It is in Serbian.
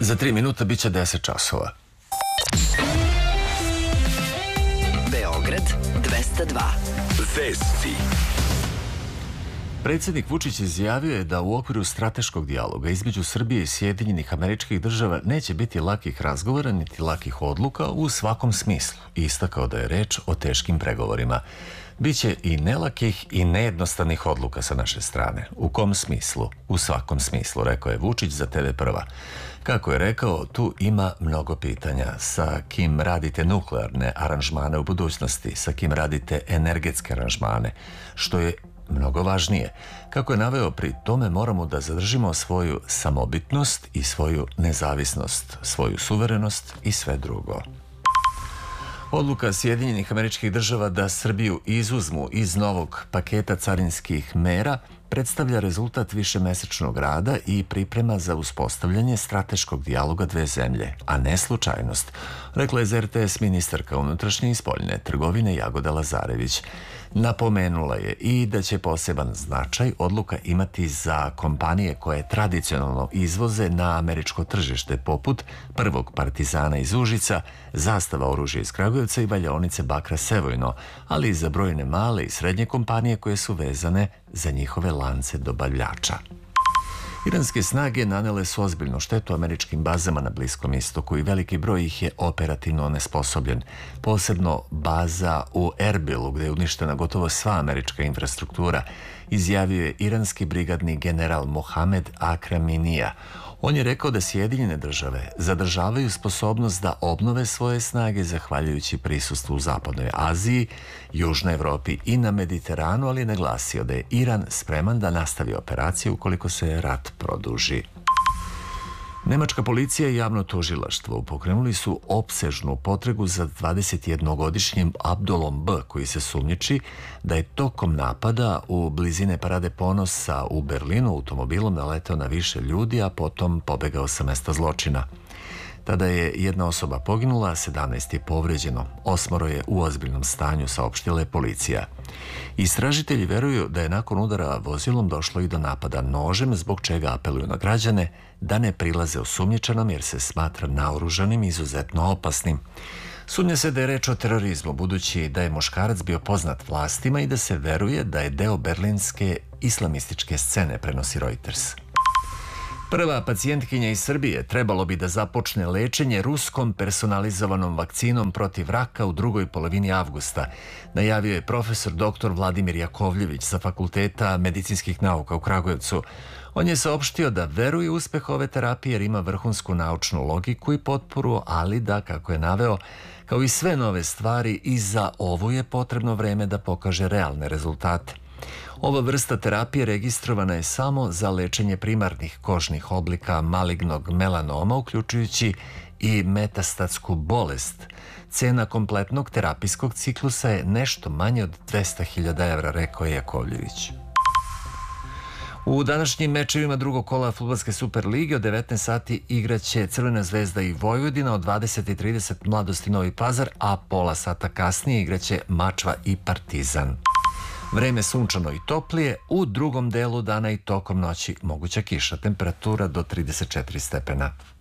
Za 3 minuta bit će 10 časova. Beograd 202. Vesti. Predsjednik Vučić izjavio je da u okviru strateškog dijaloga između Srbije i Sjedinjenih Američkih Država neće biti lakih razgovora niti lakih odluka u svakom smislu. Istakao da je reč o teškim pregovorima. Biće i nelakih i nejednostavnih odluka sa naše strane. U kom smislu? U svakom smislu, rekao je Vučić za TV Prva. Kako je rekao, tu ima mnogo pitanja. Sa kim radite nuklearne aranžmane u budućnosti? Sa kim radite energetske aranžmane? Što je mnogo važnije. Kako je naveo, pri tome moramo da zadržimo svoju samobitnost i svoju nezavisnost, svoju suverenost i sve drugo. Odluka Sjedinjenih Američkih Država da Srbiju izuzmu iz novog paketa carinskih mera predstavlja rezultat višemesečnog rada i priprema za uspostavljanje strateškog dijaloga dve zemlje, a ne slučajnost, rekla je za RTS ministarka unutrašnje i spoljne trgovine Jagoda Lazarević. Napomenula je i da će poseban značaj odluka imati za kompanije koje tradicionalno izvoze na američko tržište, poput Prvog Partizana iz Užica, Zastava oružja iz Kragujevca i Valjaonice Bakra Sevojno, ali i za brojne male i srednje kompanije koje su vezane za njihove lance dobavljača. Iranske snage nanele su ozbiljnu štetu američkim bazama na Bliskom istoku i veliki broj ih je operativno onesposobljen. Posebno baza u Erbilu, gde je uništena gotovo sva američka infrastruktura, izjavio je iranski brigadni general Mohamed Akraminija. On je rekao da Sjedinjene Države zadržavaju sposobnost da obnove svoje snage zahvaljujući prisustvu u Zapadnoj Aziji, Južnoj Evropi i na Mediteranu, ali naglasio da je Iran spreman da nastavi operaciju ukoliko se rat produži. Nemačka policija i javno tužilaštvo pokrenuli su opsežnu potragu za 21-godišnjim Abdulom B, koji se sumnjiči da je tokom napada u blizine Parade ponosa u Berlinu automobilom naleteo na više ljudi, a potom pobegao sa mesta zločina. Tada je jedna osoba poginula, a 17 je povređeno. 8 je u ozbiljnom stanju, saopštila je policija. Istražitelji veruju da je nakon udara vozilom došlo i do napada nožem, zbog čega apeluju na građane da ne prilaze osumnjičenom jer se smatra naoružanim i izuzetno opasnim. Sumnja se da je reč o terorizmu, budući da je muškarac bio poznat vlastima i da se veruje da je deo berlinske islamističke scene, prenosi Reuters. Prva pacijentkinja iz Srbije trebalo bi da započne lečenje ruskom personalizovanom vakcinom protiv raka u drugoj polovini avgusta, najavio je profesor dr. Vladimir Jakovljević sa Fakulteta medicinskih nauka u Kragujevcu. On je saopštio da veruje u uspeh ove terapije jer ima vrhunsku naučnu logiku i potporu, ali da, kako je naveo, kao i sve nove stvari, i za ovo je potrebno vreme da pokaže realne rezultate. Ova vrsta terapije registrovana je samo za lečenje primarnih kožnih oblika malignog melanoma, uključujući i metastatsku bolest. Cena kompletnog terapijskog ciklusa je nešto manje od 200.000 evra, rekao je Jakovljević. U današnjim mečevima drugog kola fudbalske Super lige od 19 sati igraće Crvena zvezda i Vojvodina, od 20:30 Mladost i Novi Pazar, a pola sata kasnije igraće Mačva i Partizan. Vreme sunčano i toplije, u drugom delu dana i tokom noći moguća kiša, temperatura do 34 stepena.